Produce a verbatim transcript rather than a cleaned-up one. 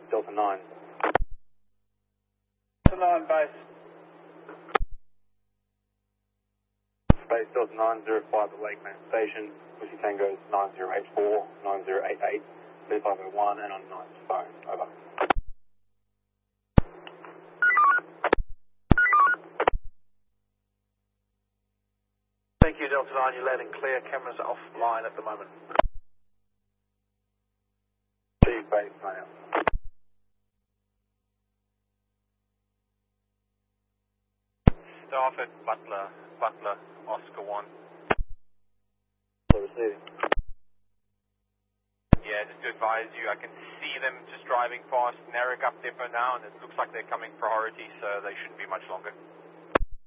Delta nine. Delta nine base. Space Delta nine zero five at Lakeman Station, Whiskey Tango nine zero eight four, nine zero eight eight, three five oh one, and on nine's phone. Over. Thank you, Delta nine. You're landing clear. Cameras are offline at the moment. See base now. Staff at Butler, Butler, Oscar one. So receiving. Yeah, just to advise you, I can see them just driving past Narragansett Depot now, and it looks like they're coming priority, so they shouldn't be much longer.